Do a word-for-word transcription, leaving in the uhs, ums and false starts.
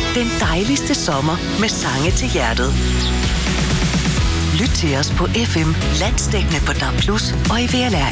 Den dejligste sommer med sange til hjertet. Lyt til os på F M, landsdækkende på D A B plus og i V L R